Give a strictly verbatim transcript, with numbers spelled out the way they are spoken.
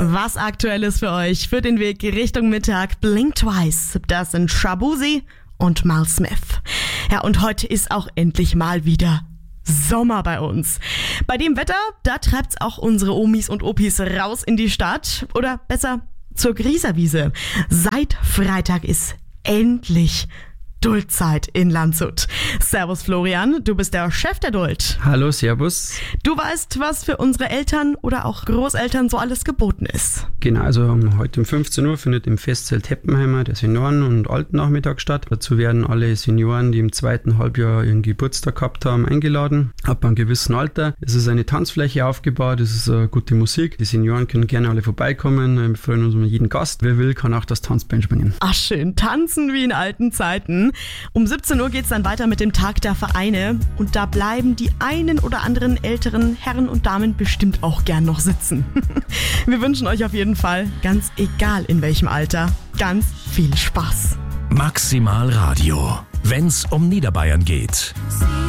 Was aktuell ist für euch für den Weg Richtung Mittag? Blink Twice, das sind Shaboozey und Mal Smith. Ja, und heute ist auch endlich mal wieder Sommer bei uns. Bei dem Wetter, da treibt's auch unsere Omis und Opis raus in die Stadt oder besser zur Grieserwiese. Seit Freitag ist endlich Duldzeit in Landshut. Servus Florian, du bist der Chef der Duld. Hallo, servus. Du weißt, was für unsere Eltern oder auch Großeltern so alles geboten ist. Genau, also heute um fünfzehn Uhr findet im Festzelt Heppenheimer der Senioren- und Altennachmittag statt. Dazu werden alle Senioren, die im zweiten Halbjahr ihren Geburtstag gehabt haben, eingeladen. Ab einem gewissen Alter. Es ist eine Tanzfläche aufgebaut, es ist uh, gute Musik. Die Senioren können gerne alle vorbeikommen. Wir freuen uns über jeden Gast. Wer will, kann auch das Tanzbein schwingen. Ach schön, tanzen wie in alten Zeiten. Um siebzehn Uhr geht's dann weiter mit dem Tag der Vereine und da bleiben die einen oder anderen älteren Herren und Damen bestimmt auch gern noch sitzen. Wir wünschen euch auf jeden Fall, ganz egal in welchem Alter, ganz viel Spaß. Maximal Radio, wenn's um Niederbayern geht.